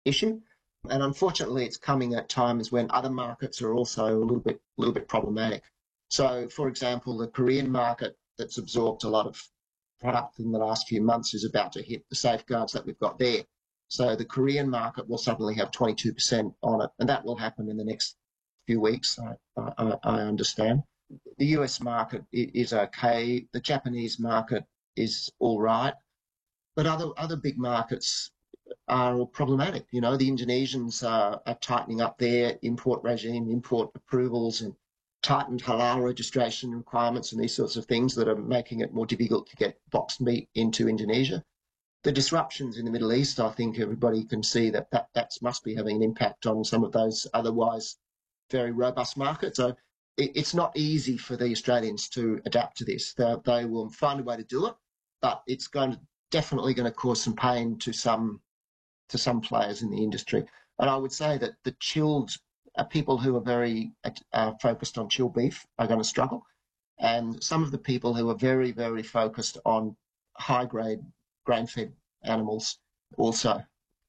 issue. And unfortunately, it's coming at times when other markets are also a little bit problematic. So, for example, the Korean market that's absorbed a lot of product in the last few months is about to hit the safeguards that we've got there. So the Korean market will suddenly have 22% on it, and that will happen in the next few weeks, I understand. The US market is okay. The Japanese market is all right. But other big markets are problematic. You know, the Indonesians are tightening up their import regime, import approvals, and tightened halal registration requirements and these sorts of things that are making it more difficult to get boxed meat into Indonesia. The disruptions in the Middle East, I think everybody can see that must be having an impact on some of those otherwise very robust markets. So it's not easy for the Australians to adapt to this. They will find a way to do it, but it's definitely going to cause some pain to some players in the industry. And I would say that the chilled people who are very focused on chilled beef are going to struggle. And some of the people who are very, very focused on high-grade grain-fed animals also.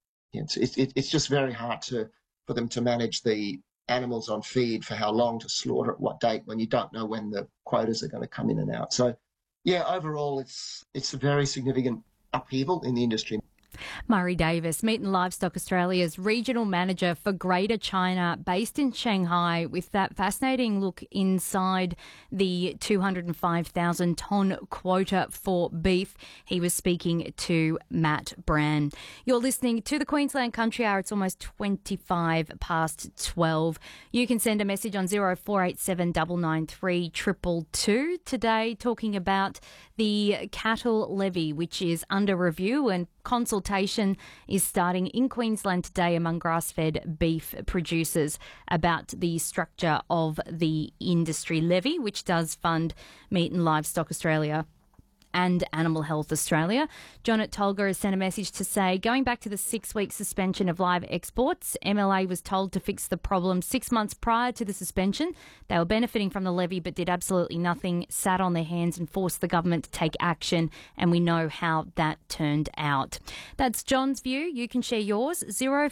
It's just very hard for them to manage the animals on feed for how long, to slaughter at what date, when you don't know when the quotas are going to come in and out. So, yeah, overall, it's a very significant upheaval in the industry. Murray Davis, Meat and Livestock Australia's regional manager for Greater China, based in Shanghai, with that fascinating look inside the 205,000 tonne quota for beef. He was speaking to Matt Brand. You're listening to the Queensland Country Hour. It's almost 25 past 12. You can send a message on 0487 993 222 today, talking about the cattle levy, which is under review, and consultation is starting in Queensland today among grass-fed beef producers about the structure of the industry levy, which does fund Meat and Livestock Australia and Animal Health Australia. John at Tolga has sent a message to say, going back to the 6-week suspension of live exports, MLA was told to fix the problem 6 months prior to the suspension. They were benefiting from the levy but did absolutely nothing, sat on their hands and forced the government to take action, and we know how that turned out. That's John's view. You can share yours,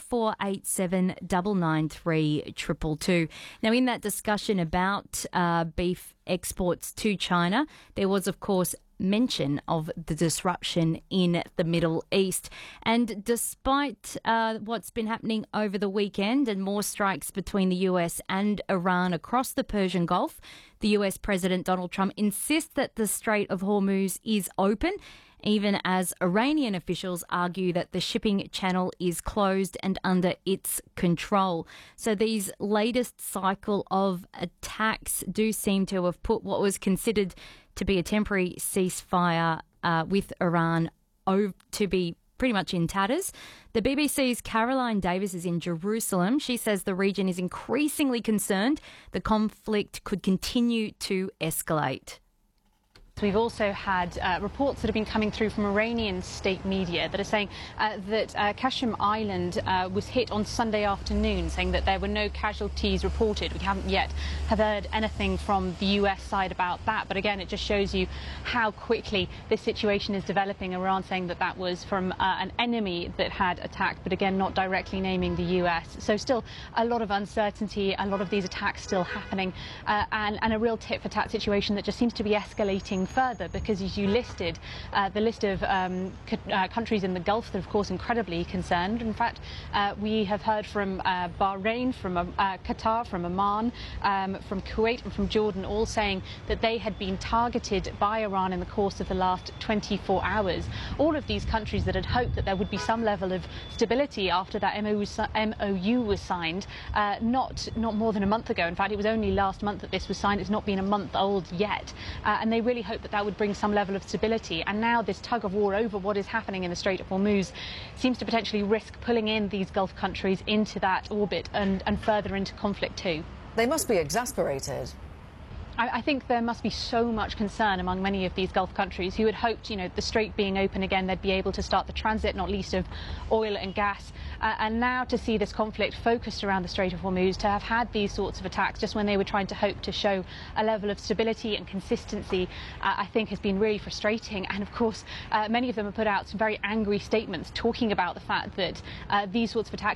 0487 993 222. Now, in that discussion about beef exports to China, there was, of course, mention of the disruption in the Middle East. And despite what's been happening over the weekend and more strikes between the US and Iran across the Persian Gulf, the US President Donald Trump insists that the Strait of Hormuz is open, even as Iranian officials argue that the shipping channel is closed and under its control. So these latest cycle of attacks do seem to have put what was considered to be a temporary ceasefire with Iran to be pretty much in tatters. The BBC's Caroline Davis is in Jerusalem. She says the region is increasingly concerned the conflict could continue to escalate. We've also had reports that have been coming through from Iranian state media that are saying that Qasem Island was hit on Sunday afternoon, saying that there were no casualties reported. We haven't yet heard anything from the US side about that, but again, it just shows you how quickly this situation is developing. Iran saying that that was from an enemy that had attacked, but again, not directly naming the US. So still a lot of uncertainty, a lot of these attacks still happening, and a real tit-for-tat situation that just seems to be escalating further, because as you listed, the list of countries in the Gulf that are of course incredibly concerned. In fact, we have heard from Bahrain, from Qatar, from Oman, from Kuwait and from Jordan, all saying that they had been targeted by Iran in the course of the last 24 hours. All of these countries that had hoped that there would be some level of stability after that MOU was signed, not more than a month ago. In fact, it was only last month that this was signed. It's not been a month old yet, and they really hope that would bring some level of stability. And now this tug of war over what is happening in the Strait of Hormuz seems to potentially risk pulling in these Gulf countries into that orbit and further into conflict too. They must be exasperated. I think there must be so much concern among many of these Gulf countries who had hoped, the Strait being open again, they'd be able to start the transit, not least of oil and gas. And now to see this conflict focused around the Strait of Hormuz, to have had these sorts of attacks just when they were trying to hope to show a level of stability and consistency, I think has been really frustrating. And of course, many of them have put out some very angry statements talking about the fact that these sorts of attacks